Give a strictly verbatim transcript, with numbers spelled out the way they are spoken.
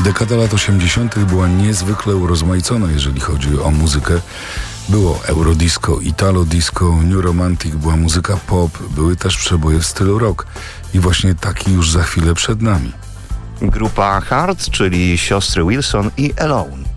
Dekada lat osiemdziesiątych była niezwykle urozmaicona, jeżeli chodzi o muzykę. Było eurodisco, italo disco, new romantic, była muzyka pop, były też przeboje w stylu rock. I właśnie taki już za chwilę przed nami. Grupa Heart, czyli siostry Wilson i Alone.